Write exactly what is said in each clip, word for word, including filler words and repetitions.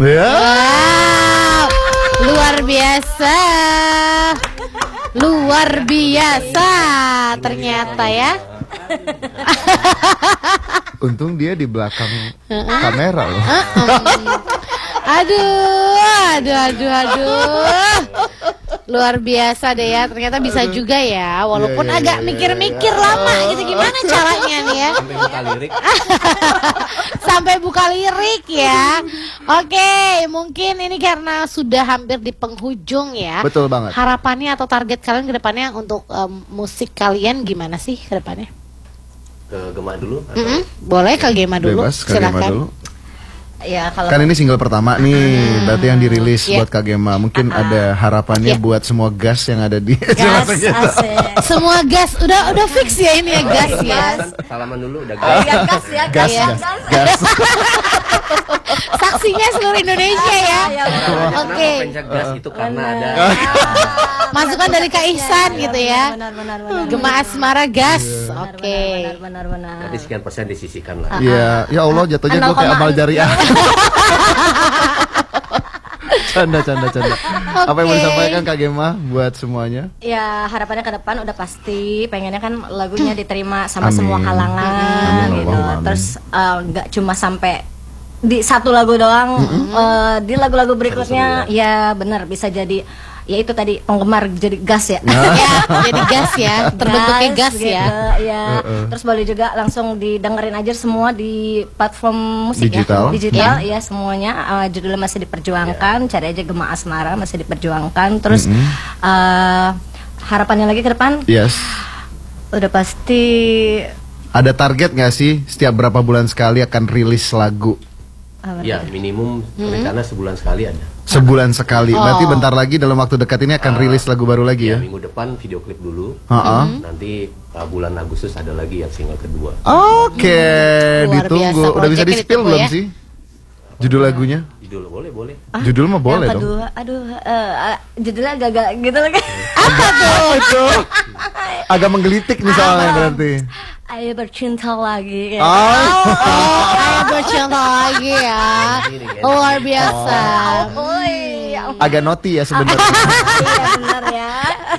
Ya. Wow, luar biasa. Luar biasa ternyata ya. Untung dia di belakang kamera loh. Aduh, aduh, aduh, aduh. Luar biasa deh ya, ternyata bisa juga ya. Walaupun yeah, yeah, agak yeah, mikir-mikir yeah. lama gitu, gimana caranya nih ya. Sampai buka lirik. Sampai buka lirik ya. Oke, mungkin ini karena sudah hampir di penghujung ya. Betul banget. Harapannya atau target kalian ke depannya untuk um, musik kalian gimana sih ke depannya? Ke Gema dulu atau? Mm-mm, boleh Kak Gema dulu, Bebas, Kak Gema silakan. dulu. Ya kalau Kan ini single pertama nih, berarti yang dirilis yeah. buat Kak Gema. Mungkin ada harapannya Yeah. buat semua gas yang ada di gas asik. Semua gas, udah udah fix ya ini ya gas ya. Salaman dulu udah Oh, gas. iya, gas ya, gas, ya. gas, gas. Saksinya seluruh Indonesia ya. Ya, Oke. Kenapa pencet gas itu karena ada Masukan dari Kak Ihsan gitu ya. Benar benar benar. Gema Asmara gas. Benar, Oke. benar benar benar. Jadi sekian persen disisihkan lah. Iya, ya Allah jatuhnya gue kayak amal jariah. Canda, canda, canda. Apa yang mau Oke. disampaikan Kak Gema buat semuanya? Ya harapannya ke depan udah pasti pengennya kan lagunya diterima sama Amin. semua kalangan Amin, gitu. Allahumma amin. Terus eh, nggak cuma sampai di satu lagu doang, eh, di lagu-lagu berikutnya ya benar bisa jadi ya itu tadi penggemar jadi gas ya. Ya, jadi gas ya, terbentuknya gas gitu, ya. ya. Terus boleh juga langsung didengerin aja semua di platform musik Digital. ya. Digital ya semuanya. Uh, judulnya masih diperjuangkan. Cari aja Gema Asmara masih diperjuangkan. Terus uh, harapannya lagi ke depan Yes. udah pasti Ada target nggak sih setiap berapa bulan sekali akan rilis lagu? apa Ya minimum rencana sebulan sekali ada. Sebulan sekali. Berarti Oh. bentar lagi dalam waktu dekat ini akan rilis lagu baru lagi Ya ya? minggu depan video klip dulu. Ha-ha. Nanti uh, bulan Agustus ada lagi yang single kedua. Oke, Luar ditunggu. biasa, Udah bisa proyeknya di-spill ditunggu belum ya. sih? Judul lagunya? Judul boleh boleh. Judul mah boleh yang dong. kedua, aduh, eh, eh, judulnya agak-agak gitu lagi. Apa tuh? Itu agak menggelitik nih soalnya berarti. Ayo bercinta lagi. kayak Oh. Oh, ayo bercinta lagi ya. Luar biasa. Oi, ya ampun. Agak noti ya sebenarnya. Iya benar ya.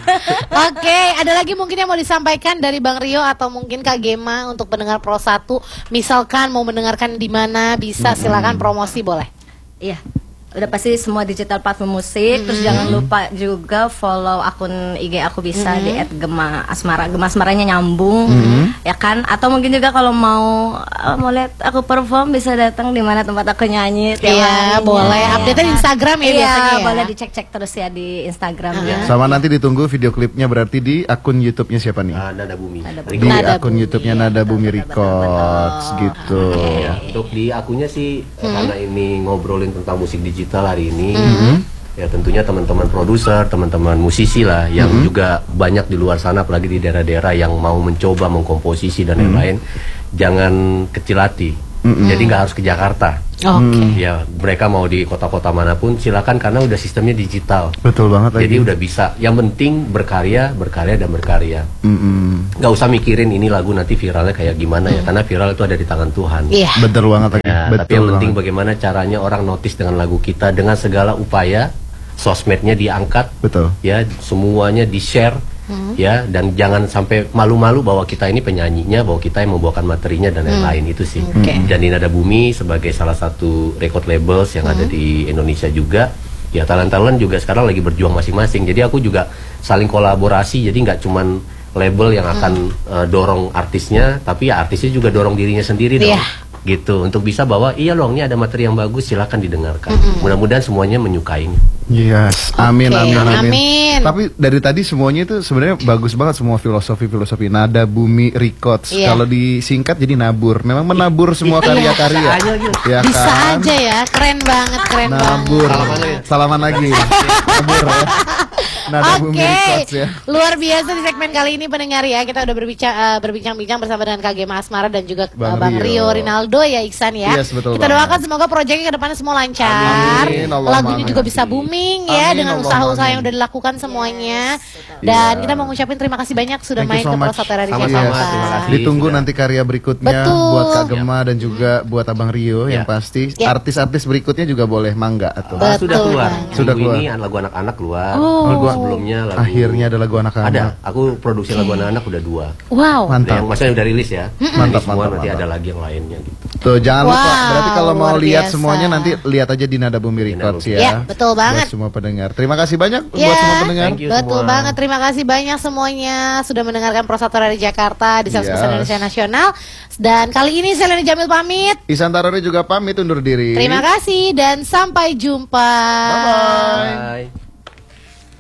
Oke, ada lagi mungkin yang mau disampaikan dari Bang Rio atau mungkin Kak Gema untuk pendengar Pro satu. Misalkan mau mendengarkan di mana bisa silakan promosi boleh. Iya, udah pasti semua digital platform musik. Terus jangan lupa juga follow akun I G aku bisa di et gema asmara. Gema asmaranya nyambung, ya kan? Atau mungkin juga kalau mau eh, mau lihat aku perform bisa datang di mana tempat aku nyanyi. tiap Iya, harinya. boleh. Update-nya di Instagram ya Iya, biasanya ya. boleh dicek-cek terus ya di Instagram ya. Sama nanti ditunggu video klipnya berarti di akun YouTube-nya siapa nih? Uh, Nada Bumi. Di Nada akun Bumi, YouTube-nya Nada Bumi Records gitu. Ya, untuk di akunnya sih eh, karena ini ngobrolin tentang musik digital hari ini, ya tentunya teman-teman produser, teman-teman musisi lah yang juga banyak di luar sana, apalagi di daerah-daerah yang mau mencoba mengkomposisi dan lain-lain, jangan kecil hati. Jadi nggak harus ke Jakarta. Oke. Ya mereka mau di kota-kota manapun silakan karena udah sistemnya digital. Betul banget lagi. Jadi udah bisa. Yang penting berkarya, berkarya dan berkarya. Mm-mm. Nggak usah mikirin ini lagu nanti viralnya kayak gimana ya, karena viral itu ada di tangan Tuhan. Iya. Betul banget lagi. Ya, Betul tapi yang penting banget. bagaimana caranya orang notice dengan lagu kita dengan segala upaya, sosmednya diangkat, Betul. ya semuanya di share, ya dan jangan sampai malu-malu bahwa kita ini penyanyinya, bahwa kita yang membawakan materinya dan lain-lain itu sih. Oke. Dan di Nada Bumi sebagai salah satu record labels yang ada di Indonesia juga, ya talent-talent juga sekarang lagi berjuang masing-masing. Jadi aku juga saling kolaborasi, jadi nggak cuman label yang akan uh, dorong artisnya, tapi ya artisnya juga dorong dirinya sendiri dong. Iya. Gitu untuk bisa bahwa iya loh ini ada materi yang bagus, silakan didengarkan. Mudah-mudahan semuanya menyukainya. Yes, amin, Oke, amin, amin, amin. Tapi dari tadi semuanya itu sebenarnya bagus banget semua filosofi-filosofi Nada Bumi Records. Iya. Kalau disingkat jadi nabur. Memang menabur semua karya-karya. Ya Bisa kan? aja ya, keren banget, keren Nabur. banget. Salaman lagi. Nabur ya. Nada Bumi Oke, Records ya. luar biasa di segmen kali ini pendengar ya. Kita udah berbicara uh, berbincang-bincang bersama dengan Kak Gema Asmara dan juga Bang uh, Bang Rio. Rio Rinaldo ya Iksan ya. Yes, betul Kita banget. doakan semoga proyeknya ke depannya semua lancar. Amin, Allahumma Lagunya amin. juga bisa booming ya Amin, dengan Allahumma usaha-usaha amin. yang udah dilakukan semuanya. Dan Iya. kita mau ngucapin terima kasih banyak sudah Thank you main so ke much. Prosatera di Sama-sama, Jakarta. terima kasih. Ditunggu sudah. nanti karya berikutnya Betul. buat Kak Gema dan juga buat Abang Rio yang Ya. pasti. Ya. Artis-artis berikutnya juga boleh mangga atau. Ah, sudah Betul keluar. banget. Sudah Minggu keluar. ini lagu anak-anak keluar. Oh. Lagu Sebelumnya lagu akhirnya ada lagu anak-anak. Ada. Aku produksi lagu anak-anak udah dua. Wow. Ada Mantap. yang maksudnya udah rilis ya. Mantap, Rilis semua mantap, nanti mantap. ada lagi yang lainnya gitu. Tuh jangan lupa. Wow, Berarti kalau mau luar lihat biasa. semuanya nanti lihat aja di Nada Bumi Records Bumi. ya. Ya, betul banget. Buat semua pendengar. Terima kasih banyak Ya, buat semua pendengar. Thank you betul semua. banget. Terima kasih banyak semuanya sudah mendengarkan Prosatera di Jakarta di Sales Yes. Indonesia Nasional. Dan kali ini saya Leni Jamil pamit. Isan Tarori juga pamit undur diri. Terima kasih dan sampai jumpa. Bye-bye. Bye.